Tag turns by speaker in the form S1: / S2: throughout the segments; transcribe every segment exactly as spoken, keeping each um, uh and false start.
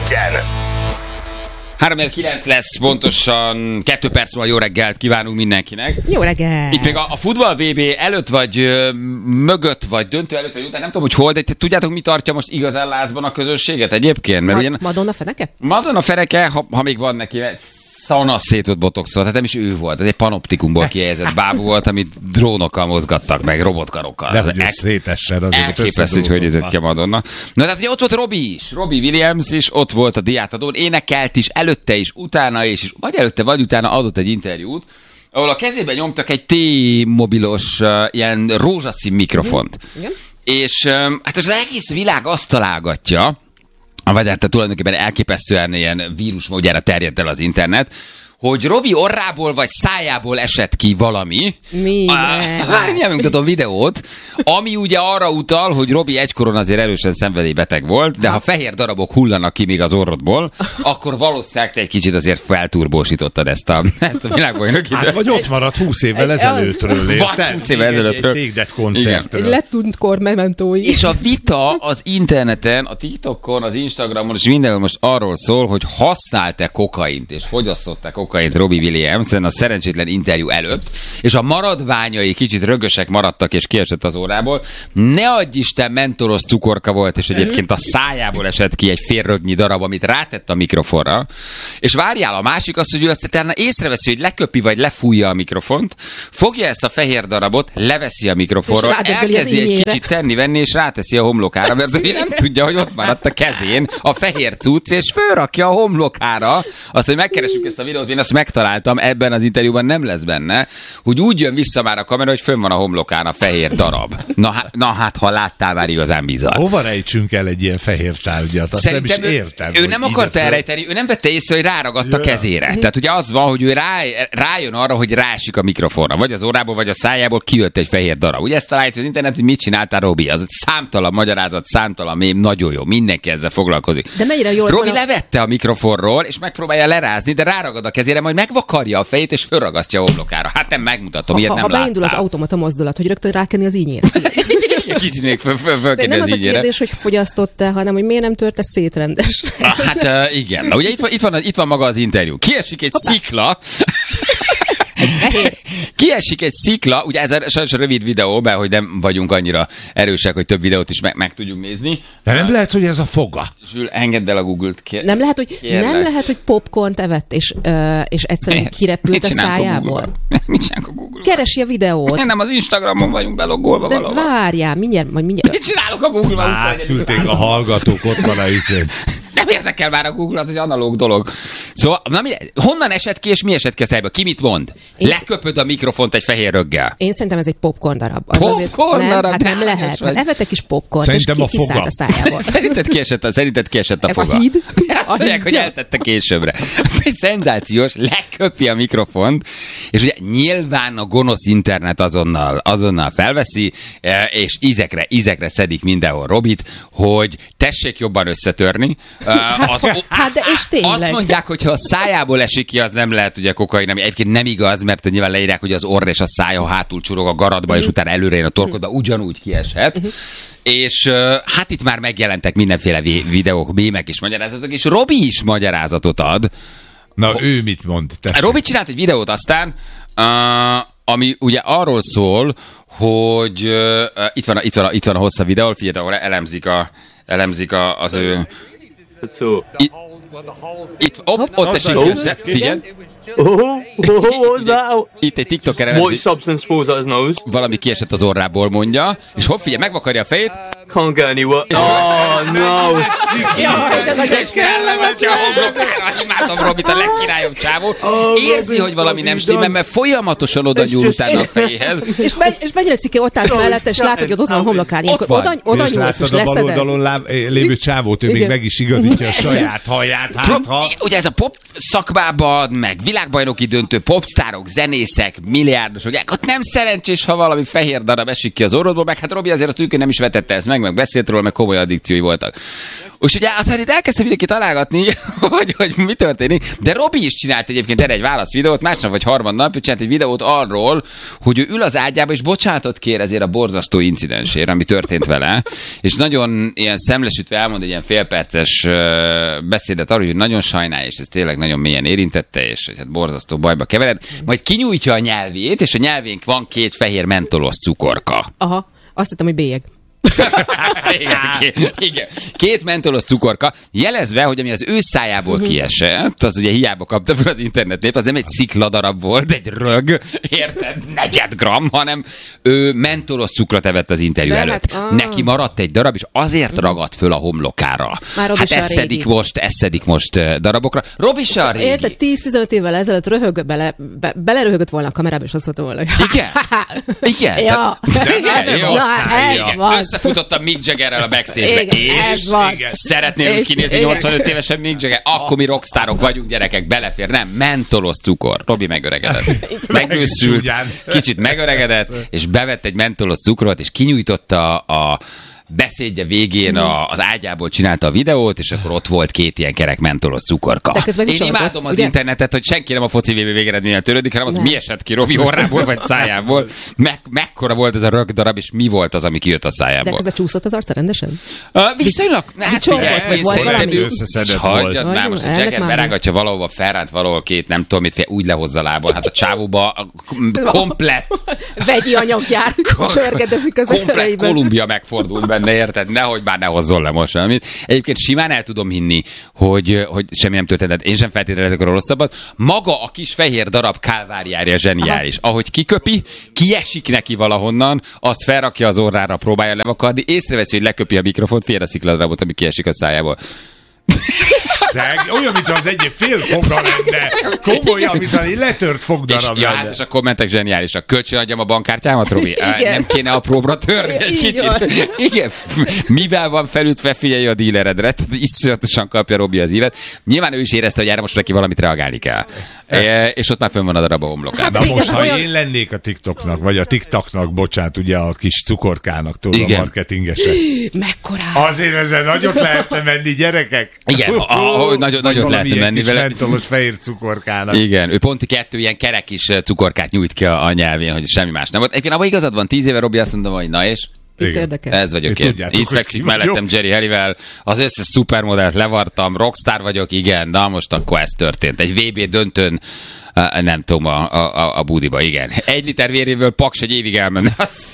S1: Legyen!
S2: három kilenc lesz, pontosan kettő perc múlva jó reggelt kívánunk mindenkinek.
S3: Jó reggelt!
S2: Itt még a, a futball vé bé előtt, vagy ö, mögött, vagy döntő előtt, vagy után, nem tudom, hogy hol, de tudjátok, mi tartja most igazán lázban a közönséget egyébként? Mert
S3: Ma-
S2: ugyan,
S3: Madonna feneke?
S2: Madonna Fereke, ha, ha még van neki, szana szétott botoxol, tehát nem is ő volt, ez egy panoptikumból kihelyezett bábú volt, amit drónokkal mozgattak meg, robotkarokkal.
S4: De hogy ez szétessen azért.
S2: Elképesztő, hogy hogy nézett ki a Madonna. Na, tehát ugye ott volt Robbie is, Robbie Williams is, ott volt a diátadón, énekelt is, előtte is, utána is, és vagy előtte, vagy utána adott egy interjút, ahol a kezébe nyomtak egy T-mobilos, uh, ilyen rózsaszín mikrofont.
S3: Igen.
S2: És um, hát az egész világ azt találgatja, vagy hát tulajdonképpen elképesztően ilyen vírus módjára terjedt el az internet, hogy Robbie orrából vagy szájából esett ki valami.
S3: Mi?
S2: Már mindjárt mutatom videót, ami ugye arra utal, hogy Robbie egykoron azért erősen szenvedélybeteg volt, de ha fehér darabok hullanak ki még az orrodból, akkor valószínűleg te egy kicsit azért felturbósítottad ezt a, ezt a világbajnoki.
S4: Hát vagy ott maradt húsz évvel ezelőttről.
S2: Vagy húsz évvel ezelőttről.
S4: Egy Téged koncertről.
S3: Egy letűnt kor mementói.
S2: És a vita az interneten, a TikTokon, az Instagramon és mindenhol most arról szól, hogy használta kokaint és fogyasztotta kokaint Robbie Williams a szerencsétlen interjú előtt, és a maradványai kicsit rögösek maradtak és kiesett az órából. Ne adj Isten, mentoros cukorka volt, és egyébként a szájából esett ki egy fél rögnyi darab, amit rátett a mikrofonra. És várjál, a másik az, hogy ő azt utána észreveszi, hogy leköpi vagy lefújja a mikrofont, fogja ezt a fehér darabot, leveszi a mikrofonról, elkezdi egy kicsit tenni-venni, és ráteszi a homlokára, mert ő nem tudja, hogy ott maradt a kezén a fehér cucc, és fölrakja a homlokára. Azt, hogy megkeressük ezt a videót, én azt megtaláltam, ebben az interjúban nem lesz benne, hogy úgy jön vissza már a kamera, hogy fönn van a homlokán a fehér darab. Na, hát, na hát, ha láttál, már igazán bizarr.
S4: Hova rejtsünk el egy ilyen fehér tárgyat? Azt nem is értem.
S2: Ő, ő nem akarta elrejteni, ő nem vette észre, hogy ráragadt a kezére. Tehát ugye az van, hogy ő rá, rájön arra, hogy rásik a mikrofonra. Vagy az órából, vagy a szájából kijött egy fehér darab. Ugye ezt találjuk az internet, hogy mit csináltál, Robbie? Az számtalan magyarázat, számtalan mém, nagyon jó. Mindenki ezzel foglalkozik.
S3: De mennyire jól
S2: Robbie
S3: a...
S2: levette a mikrofonról, és megpróbálja lerázni, de ráragad a kezére, majd megvakarja a fejét, és fölragasztja a homlokára. Hát nem megmutatom,
S3: ha,
S2: ilyet
S3: ha,
S2: nem
S3: ha beindul
S2: láttál.
S3: az automata mozdulat, hogy rögtön rákenni az ínyére.
S2: Kicsit még föl, föl, föl
S3: nem az, az a
S2: ínyére.
S3: kérdés, hogy fogyasztott-e, hanem hogy miért nem törte szét rendes.
S2: Hát uh, igen. Na, ugye itt van, itt, van, itt van maga az interjú. Kiesik egy Hoppá. szikla. Kiesik egy szikla, ugye ez a, sajnos a rövid videó, mert hogy nem vagyunk annyira erősek, hogy több videót is meg, meg tudjuk nézni.
S4: De nem lehet, hogy ez a foga.
S2: Zsül, engedd el a Google-t. Kér...
S3: Nem lehet, hogy, nem lehet, hogy popcornt evett, és, uh, és egyszerűen kirepült a szájából.
S2: Mit csinálunk a Google-on?
S3: Keresi a videót.
S2: Nem, az Instagramon vagyunk belogolva
S3: de
S2: valahol.
S3: várjál, mindjárt, majd mindjárt.
S2: Mit csinálok a Google-on?
S4: Átküldték a hallgatók, ott van a izén.
S2: Nem érdekel már a Google, az egy analóg dolog. Szóval, na, mi, honnan esett ki, és mi esett ki a szájba? Ki mit mond? Én Leköpöd a mikrofont egy fehér röggel.
S3: Én szerintem ez egy popcorn darab. Az
S2: Popcorn
S3: nem,
S2: darab?
S3: hát nem lehet. Hát evett egy kis popcorn, és ki, kiszállt a szájából.
S2: Szerinted kiesett a, szerinted kiesett a
S3: ez
S2: foga?
S3: A híd?
S2: Azt mondják, hogy eltette későbbre. Egy szenzációs, leköpi a mikrofont, és ugye nyilván a gonosz internet azonnal, azonnal felveszi, és ízekre, ízekre szedik mindenhol Robit, hogy tessék jobban összetörni. Az,
S3: hát de és tényleg.
S2: Azt mondják, hogy ha a szájából esik ki, az nem lehet ugye kokain, ami egyébként nem igaz, mert nyilván leírják, hogy az orr és a száj, ha hátul csurog a garatba, és utána előre jön a torkodba, ugyanúgy kieshet. És uh, hát itt már megjelentek mindenféle vé- videók, mémek és magyarázatok, és Robbie is magyarázatot ad.
S4: Na,
S2: Ho-
S4: ő mit mond? Tessék.
S2: Robbie csinált egy videót aztán, uh, ami ugye arról szól, hogy uh, itt, van a, itt, van a, itt van a hosszabb videó, figyelj, ahol elemzik, a, elemzik a, az ő... Itt, itt ott, ott esik össze, figyelj.
S5: Oh, oh, what was that?
S2: Itt egy TikToker
S5: White
S2: elemzi,
S5: substance falls out his nose.
S2: valami kiesett az orrából, mondja, és hopp, figyelj, megvakarja a fejét.
S5: Can't get anywhere. Oh no!
S2: És kellemetja a homlokára. Imádom Robit, a legkirályobb csávó. Érzi, hogy valami nem stimmel, mert folyamatosan oda nyúl utána a fejéhez.
S3: És, megy, és mennyire ciki ott állsz mellette, és látod, hogy ott van a homlokán.
S2: Ott van.
S3: Oda, oda
S4: És
S3: nyúlsz, és
S4: láttad a bal
S3: leszeded.
S4: oldalon láb, lévő csávót, ő még
S3: Igen.
S4: meg is igazítja a saját haját. Hát,
S2: Pro-
S4: ha...
S2: Ugye ez a pop szakmában, meg világbajnoki döntő, popstárok, zenészek, milliárdosok, ott nem szerencsés, ha valami fehér darab esik ki az orrodból, meg hát Robbie azért azt úgy, hogy nem is vetette ezt meg, meg beszélt róla, meg komoly addikciói voltak. És ugye aztán itt elkezdtem mindenki találgatni, hogy, hogy mi történik, de Robi is csinált egyébként erre egy válaszvideót, másnap vagy harmadnap, csinált egy videót arról, hogy ő ül az ágyába, és bocsánatot kér ezért a borzasztó incidensért, ami történt vele, és nagyon ilyen szemlesütve elmond egy ilyen félperces beszédet arról, hogy nagyon sajnálja, és ez tényleg nagyon mélyen érintette, és hogy hát borzasztó bajba kevered, majd kinyújtja a nyelvét, és a nyelvénk van két fehér mentolos cukorka.
S3: Aha, azt hittem, hogy bélyeg.
S2: igen, két, igen. Két mentolos cukorka, jelezve, hogy ami az ő szájából uh-huh. kiesett, az ugye hiába kapta fel az internetnél, az nem egy szikladarab volt, egy rög, érted, negyed gram, hanem ő mentolos cukrot evett az interjú
S3: de
S2: előtt.
S3: Hát, ah.
S2: Neki maradt egy darab, és azért uh-huh. ragadt föl a homlokára.
S3: Már
S2: hát eszedik most, eszedik most darabokra. Robi se a régi.
S3: Érted, tíz-tizenöt évvel ezelőtt röhög, bele, be, beleröhögött volna a kamerába, és azt mondta volna, hogy...
S2: Igen? Igen?
S3: Ja.
S2: Tehát, jó,
S3: Na, ez
S2: igen.
S3: van.
S2: Összefutottam Mick Jaggerrel a backstage-be, és szeretném
S3: és,
S2: kinézni
S3: igen.
S2: nyolcvanöt évesen Mick Jagger, akkor mi rockstárok vagyunk, gyerekek, belefér. Nem, mentolos cukor. Robi megöregedett. Megőszült, kicsit megöregedett, és bevett egy mentolos cukrot, és kinyújtotta a beszédje végén a, az ágyából csinálta a videót, és akkor ott volt két ilyen kerek mentolos cukorka. Én imádom az ugye? internetet, hogy senki nem a foci vé bé végeredménnyel törődik, hanem az nem. mi esett ki Robi orrából vagy szájából. Meg, mekkora volt ez a rög darab, és mi volt az, ami kijött a szájából.
S3: De közben csúszott az arca rendesen?
S2: Uh, viszonylag. Hát
S3: igen, vagy volt valami?
S4: Összeszedett
S2: hagyjad már, most a Jagger berángatja valahova, felránt valahol két, nem tudom mit, úgy lehozza lából. Hát a csávóba komplett.
S3: Vegyi anyagjár, csörgedezik az
S2: komplett Kolumbia megfordul be. De érted, nehogy már ne hozzon le most semmit. Egyébként simán el tudom hinni, hogy, hogy semmi nem történt, én sem feltételezek a rosszabbat. Maga a kis fehér darab kálváriája zseniális. Aha. Ahogy kiköpi, kiesik neki valahonnan, azt felrakja az orrára, próbálja levakarni, észreveszi, hogy leköpi a mikrofont, fél a szikladarabot, ami kiesik a szájából.
S4: Szeg, olyan, mintha az egy fél fogra lenne. Komolyan, mintha egy letört fogdarab
S2: és,
S4: lenne.
S2: Ja, és a kommentek zseniálisak. Kölcsön adjam a bankkártyámat, Robi? Nem kéne apróbra törni egy kicsit? Igen. Mivel van felütve, figyelj a díleredre. Iszonyatosan kapja Robi az ívet. Nyilván ő is érezte, hogy erre most neki valamit reagálni kell. E, és ott már fönn van a darab a homlokán.
S4: Na most, ha én lennék a TikToknak, vagy a TikToknak, bocsánat, ugye a kis cukorkának, tudod, a marketingesek.
S3: Mekkora?
S4: Azért ezzel nagyot lehetne menni, gyerekek.
S2: Igen, a, a, nagyot, nagyot lehetne menni vele.
S4: Mentolos fehér cukorkának.
S2: Igen, ő pont kettő ilyen kerek is cukorkát nyújt ki a, a nyelvén, hogy semmi más nem volt. Egyébként abban igazad van, tíz éve Robi azt mondom, hogy na és?
S3: Itt érdekes.
S2: Ez vagyok én. Itt fekszik mellettem Jerry Halliwell, az összes szupermodellt levartam, rockstar vagyok, igen, na most akkor ez történt. Egy vé bé döntőn, uh, nem tudom, a, a, a budiba, igen. Egy liter véréből Paks egy évig elmenne.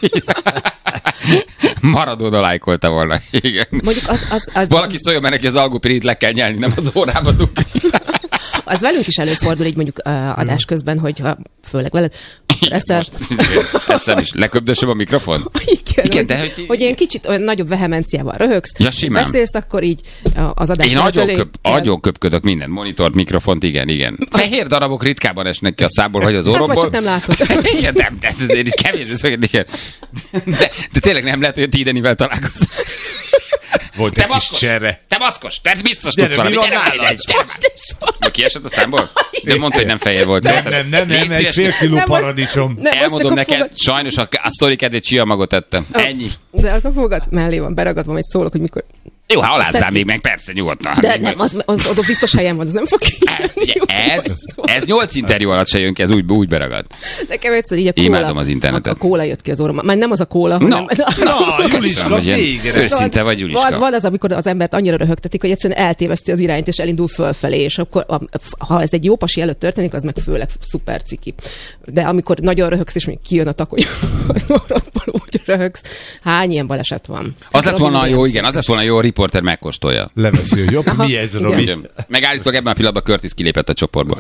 S2: Maradona lájkolta volna, igen.
S3: Mondjuk az, az, az,
S2: valaki szóljon, mert neki az algopirit le kell nyelni, nem az órába dugni.
S3: Az velünk is előfordul, így mondjuk uh, adás közben, hogy ha főleg veled, eszel...
S2: Eszem is. Leköbdösöm a mikrofon?
S3: Igen,
S2: Igen,
S3: hogy,
S2: de hogy...
S3: hogy ilyen kicsit olyan nagyobb vehemenciával röhögsz,
S2: ja, simán.
S3: Beszélsz, akkor így az adás...
S2: Én agyon, köp, agyon köpködök mindent, monitort, mikrofont, igen, igen. Fehér darabok ritkában esnek ki a szából, vagy az orromból.
S3: Hát, vagy csak nem látod.
S2: Igen, nem, de ez azért kevés, igen. De, de tényleg nem lehet, hogy a Tidenivel találkozom.
S4: Volt
S2: te
S4: egy kis csere.
S2: Te maszkos, te biztos tudsz valami. Mi kiesett a számból? De mondta, hogy nem fehér volt.
S4: Nem, nem, nem, nem, egy fél kiló paradicsom.
S2: Elmondom neked, sajnos a, a sztori kedvét csiamagot tettem. Ennyi.
S3: De az a fogad mellé van beragadva, majd szólok, hogy mikor...
S2: Jó, ha alázzál még meg, persze, nyugodtan.
S3: De nem, az, az, az biztos helyen van, az nem fog kijönni.
S2: Ez, ez nyolc interjú alatt se jön ki, ez úgy, úgy beragad.
S3: Nekem egyszer így a kóla.
S2: Imádom az internetet.
S3: A, a kóla jött ki az orrom. Már nem az a kóla, hanem...
S2: No,
S4: no, Juliska, végre.
S2: Őszinte vagy, Juliska.
S3: Van, van az, amikor az embert annyira röhögtetik, hogy egyszerűen eltéveszti az irányt, és elindul fölfelé, és akkor, ha ez egy jó pasi előtt történik, az meg főleg szuper ciki. De amikor nagyon röhögsz, és még kijön a takony az orrodból, úgy röhögsz. Hány ilyen baleset van?
S2: Az lett volna jó, igen, az lett volna jó, a riporter megkóstolja.
S4: Leveszi, hogy jobb, mi ez, Robi?
S2: Megállítólag ebben a pillanatban Curtis kilépett a csoportból.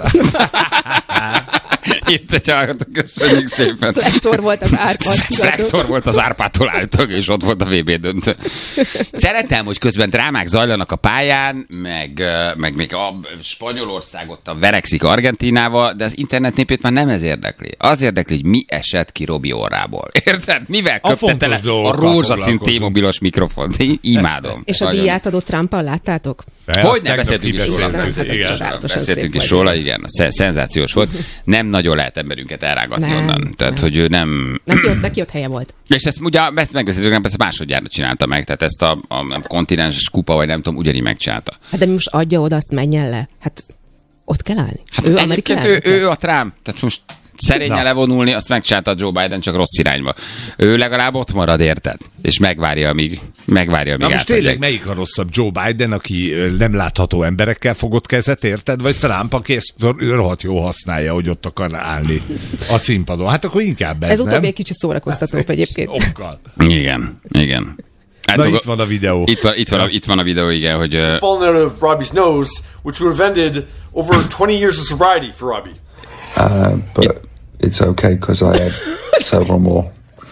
S2: Itt egy hallgatók, köszönjük szépen.
S3: Flektor volt az Árpád.
S2: Flektor volt az Árpádtól állítólag, és ott volt a vé bé döntő. Szeretem, hogy közben drámák zajlanak a pályán, meg, meg még a Spanyolország ott a verekszik Argentínával, de az internet népét már nem ez érdekli. Az érdekli, hogy mi esett ki Robi orrából. Érted? Mivel köptette le a rózsaszín T-mobilos mikrofont? Én imádom.
S3: És a díját adott Trump-al, láttátok?
S2: Hogy nem beszéltünk is róla. Beszéltünk is róla, igen. Szenzációs volt. Nem nagyon föl lehet emberünket elrágatni
S3: Nem,
S2: onnan. Tehát,
S3: nem.
S2: hogy ő nem...
S3: Neki ott, neki ott helye volt.
S2: És ezt ugye, ezt megbeszéltük, persze másodjára csinálta meg, tehát ezt a, a, a kontinenses kupa, vagy nem tudom, ugyanígy megcsinálta.
S3: Hát de mi most adja oda, azt menjen le. Hát ott kell állni.
S2: Hát
S3: ő
S2: egyébként ő, ő a Trump, tehát most szerényen levonulni, azt megcsinálta a Joe Biden, csak rossz irányba. Ő legalább ott marad, érted? És megvárja, amíg, megvárja, amíg
S4: Na most
S2: átadják.
S4: tényleg melyik a rosszabb? Joe Biden, aki ö, nem látható emberekkel fogott kezet, érted? Vagy Trump, aki ezt rohadt jó használja, hogy ott akar állni a színpadon. Hát akkor inkább ez,
S3: Ez
S4: nem?
S3: utóbbi egy kicsit szórakoztatóbb egyébként.
S4: Okkal.
S2: Igen, igen. Hát
S4: Na
S2: maga-
S4: itt van a videó.
S2: Itt van, itt van, a, itt van a videó, igen, hogy... Uh,
S1: fallen out of Robbie's nose, which would have ended over twenty years of sobriety for Robbie.
S6: Uh, but it's okay because I had several more.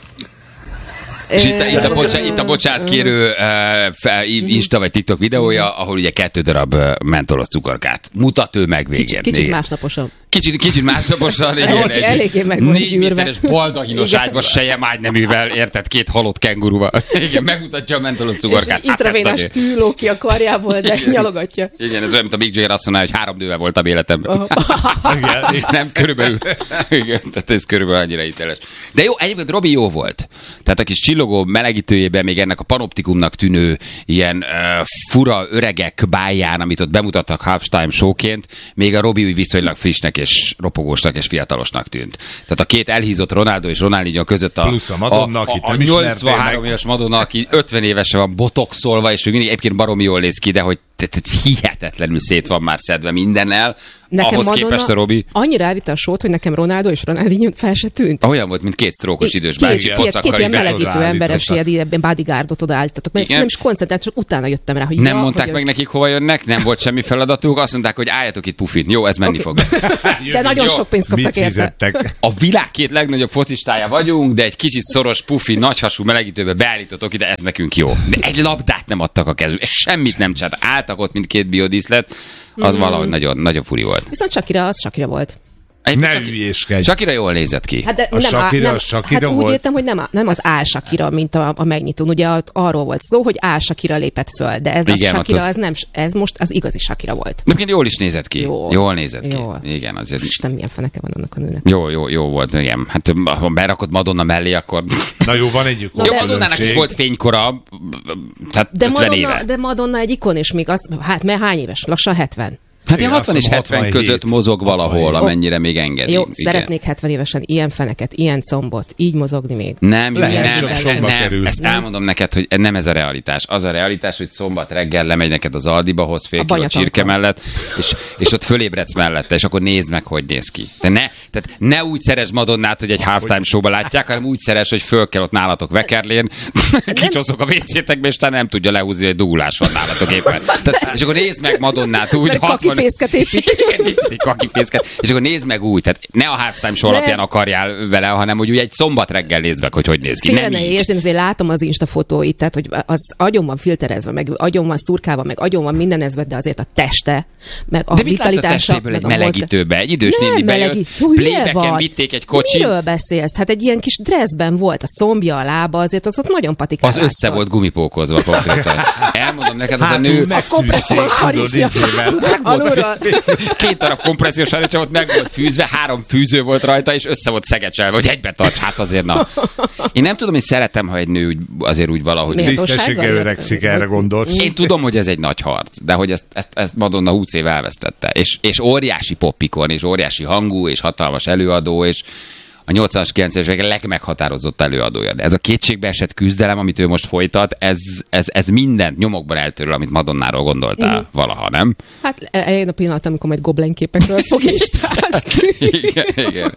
S2: És itt, itt, a, bocsá, itt a bocsánat kérő uh, Insta vagy TikTok videója, ahol ugye kettő darab uh, mentolos cukorkát mutat ő meg végén.
S3: Kicsit, kicsit
S2: Igen.
S3: másnaposan.
S2: Kicsit, kicsit másnaposan, igen,
S3: Elég-
S2: egy
S3: eléggé meg van
S2: négy
S3: gyűrve.
S2: méteres baldahinos
S3: Igen.
S2: ágyba sejem ágyneművel, érted, két halott kenguruval. Igen, megmutatja a mentolos cukorkát.
S3: És intravénás
S2: ezt a-
S3: tű ló ki a karjából, de
S2: Igen.
S3: nyalogatja.
S2: Igen, ez olyan, mint a Mick Jagger azt mondaná, hogy három nővel voltam életemben.
S4: Igen.
S2: Nem, körülbelül. Igen, tehát ez körülbelül annyira hiteles. De jó, egyébként Robi jó volt. Tehát a kis csillogó melegítőjében még ennek a panoptikumnak tűnő ilyen uh, fura öregek báján, amit ott bemutattak halftime showként, még a Robi úgy viszonylag frissnek és ropogósnak és fiatalosnak tűnt. Tehát a két elhízott Ronaldo és Ronaldinho között a,
S4: Plusz a Madonna,
S2: a,
S4: akit
S2: a, a
S4: nem ismertél
S2: nyolcvanhárom
S4: meg.
S2: éves Madonna, aki ötven évesen van botoxolva, és még mindig egyébként baromi jól néz ki, de hogy te- te- hihetetlenül szét van már szedve mindennel.
S3: Nekem
S2: Ahhoz
S3: Madonna
S2: képest a Robi
S3: annyira elvitte a sót, hogy nekem Ronaldo és Ronaldinho fel se tűnt.
S2: olyan volt, mint két sztrókos idős
S3: két,
S2: bácsi
S3: két, két
S2: pocakkal
S3: ilyen
S2: így be-
S3: melegítő
S4: odaállítottak.
S3: emberes, ilyen bodyguardot odaállítottak. Mert
S2: Igen.
S3: nem is koncentrált, csak utána jöttem rá, hogy
S2: Nem
S3: ja,
S2: mondták
S3: hogy
S2: meg
S3: az-
S2: nekik, hova jönnek, nem volt semmi feladatuk, azt mondták, hogy álljatok itt pufin. Jó, ez menni
S3: Oké.
S2: fog.
S3: De nagyon
S2: Jó.
S3: sok pénzt
S4: Mit
S3: kaptak érte.
S4: fizettek?
S2: A világ két legnagyobb focistája vagyunk, de egy kicsit szoros, pufi, nagyhasú melegítőbe beállítottok ide, ez nekünk jó. De egy labdát nem adtak a kezük, és semmit nem csináltak. Álltak ott, mint két biodíszlet, az valahogy nagyon, nagyon furi volt.
S3: Viszont Shakira az Shakira volt.
S2: Egyébként
S4: Ne
S2: Shaki-
S4: hülyéskedj.
S2: Shakira jól nézett ki.
S3: Hát de
S4: A
S3: nem,
S4: Shakira,
S3: nem,
S4: a Shakira
S3: hát úgy
S4: volt?
S3: értem, hogy nem, a- nem az Al Shakira, mint a, a megnyitón. Ugye ott arról volt szó, hogy Al Shakira lépett föl, de ez
S2: Igen,
S3: a
S2: ott
S3: Shakira,
S2: az-
S3: ez, nem, ez most az igazi Shakira volt.
S2: Egyébként jól is nézett ki.
S3: Jó.
S2: Jól nézett ki.
S3: Jó.
S2: Igen, azért.
S3: Isten, milyen feneke van annak a nőnek.
S2: Jó, jó, jó volt, igen. Hát ha berakod Madonna mellé, akkor...
S4: Na jó, van egy
S2: Jó,
S3: de-
S2: Madonnának is volt fénykora, tehát
S3: De
S2: ötven
S3: Madonna,
S2: éve.
S3: de Madonna egy ikon, és még az, hát mert hány éves? Lassan hetven.
S2: Hát ilyen
S4: Igen,
S2: hatvan és
S4: azt
S2: hetven
S4: mondom,
S2: között
S4: hatvanhét.
S2: mozog valahol,
S4: hatvanhét.
S2: amennyire még engedi.
S3: Jó,
S2: igen.
S3: szeretnék hetven évesen ilyen feneket, ilyen combot, így mozogni még.
S2: Nem, Júli,
S4: Lehet,
S2: nem,
S4: csak
S2: ezt,
S4: szóba
S2: nem,
S4: kerül.
S2: ezt elmondom neked, hogy nem ez a realitás. Az a realitás, hogy szombat reggel lemegy neked az Aldiba, hoz fél
S3: A
S2: kiló
S3: Banyatankon.
S2: csirke mellett, és, és ott fölébredsz mellette, és akkor nézd meg, hogy néz ki. De ne, tehát ne úgy szeres Madonnát, hogy egy halftime showba látják, hanem úgy szeres, hogy föl kell ott nálatok vekerlén, kicsoszok a vécétekbe, és talán nem tudja lehúzni, hogy dugulás van nálatok éppen. Tehát, és akkor nézd meg Madonnát úgy,
S3: Mert kakifészket épít.
S2: Igen, egy kakifészket. És akkor nézd meg úgy, tehát ne a halftime show
S3: Nem.
S2: alapján akarjál vele, hanem hogy úgy egy szombat reggel nézd meg, hogy hogy néz ki.
S3: Félre
S2: Nem
S3: ne
S2: így.
S3: érts, én azért látom az Insta fotóit, tehát hogy az agyon van filterezve, meg agyon van szurkálva, meg agyon van mindenezve, de azért a teste, meg a
S2: De mit látsz a
S3: vitalitása,
S2: testéből egy
S3: meg a mozga-
S2: melegítőbe? Egy idős
S3: Nem
S2: néni bejött,
S3: melegít. Jó, hülye
S2: plébeken
S3: vagy.
S2: vitték egy kocsit.
S3: Miről beszélsz? Hát egy ilyen kis dresszben volt, a combja, a lába, azért az ott nagyon patikál.
S2: Az össze volt gumipókozva konkrétan. Elmondom neked, az a
S4: Hátul
S2: nő
S4: meg-
S3: kompressziós harisnya. Alulról.
S2: két darab kompressziós harisnya ott meg volt fűzve, három fűző volt rajta, és össze volt szegecselve, hogy egybe tarts, hát azért na. Én nem tudom, hogy szeretem, ha egy nő úgy, azért úgy valahogy...
S3: Miért?
S4: Tisztessége
S3: Méltósággal
S4: öregszik,
S3: jött?
S4: erre gondolsz?
S2: Én tudom, hogy ez egy nagy harc, de hogy ezt, ezt, ezt Madonna húsz év elvesztette. És, és óriási poppikon, és óriási hangú, és hatalmas előadó, és a nyolcvanas, kilencvenes évek legmeghatározott előadója. De ez a kétségbe esett küzdelem, amit ő most folytat, ez, ez, ez mindent nyomokban eltörül, amit Madonnáról gondoltál
S3: Mhm.
S2: valaha, nem?
S3: Hát eljön a pillanat, amikor majd goblen képekről fog instázni.
S2: Igen, igen.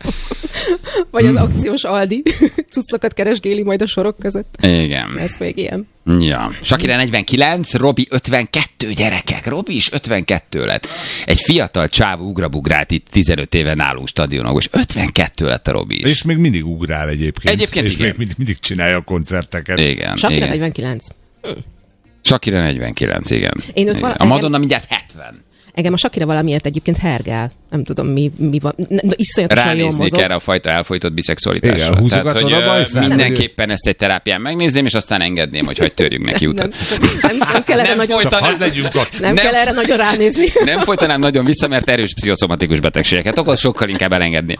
S3: Vagy az akciós Aldi cuccokat keresgéli majd a sorok között.
S2: Igen.
S3: Ez még ilyen.
S2: Ja. Shakira negyvenkilenc, Robi ötvenkettő, gyerekek. Robi is ötvenkettő lett. Egy fiatal csávó ugrabugrált itt tizenöt éve nálunk stadionokban, és ötvenkettő lett a Robi is.
S4: És még mindig ugrál egyébként.
S2: Egyébként
S4: és
S2: igen.
S4: még mindig, mindig csinálja a koncerteket.
S2: Igen.
S3: Shakira
S2: igen.
S3: negyvenkilenc.
S2: Shakira negyvenkilenc, igen.
S3: Én őt
S2: igen.
S3: vala-
S2: A Madonna mindjárt hetven.
S3: Engem a Shakira valamiért egyébként hergel. Nem tudom, mi, mi van. No, iszonyatosan jól
S2: Ránéznék
S3: mozog.
S2: erre a fajta elfolytott biszexualitásra.
S4: Igen,
S2: Tehát,
S4: húzogatod
S2: hogy
S4: a
S2: ö,
S4: bajszát,
S2: mindenképpen ezt egy terápián megnézném, és aztán engedném, hogy hagy törjünk neki utat.
S3: Nem, nem, nem kell erre
S2: Nem
S3: nagyon,
S4: Csak
S2: folytanám,
S4: hadd legyünk ott.
S3: nem
S2: nem-
S3: kell erre nagyon ránézni.
S2: nem folytanám nagyon vissza, mert erős pszichoszomatikus betegségeket okoz, sokkal inkább elengedném.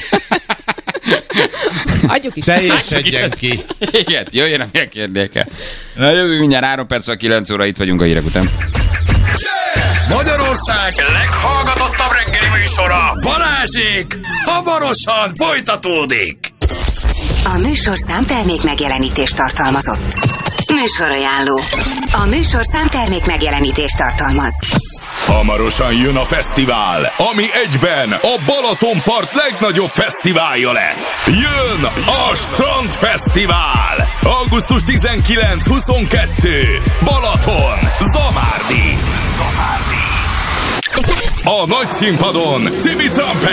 S3: Adjuk is.
S4: Teljesedjen ki.
S2: Igen, jöjjön a megkérdéke. Na, jövő mindjárt három perccel kilenc óra, itt vagyunk a hírek után.
S7: Magyarország leghallgatottabb reggeli műsora, Balázsék, hamarosan folytatódik.
S8: A műsor számtermék megjelenítést tartalmazott. Műsorajánló. A műsor számtermék megjelenítést tartalmaz.
S7: Hamarosan jön a fesztivál, ami egyben a Balatonpart legnagyobb fesztiválja lett. Jön a Strandfesztivál! augusztus tizenkilenc huszonkettő Balaton, Zamárdi. A nagy színpadon Tibi Trumpet,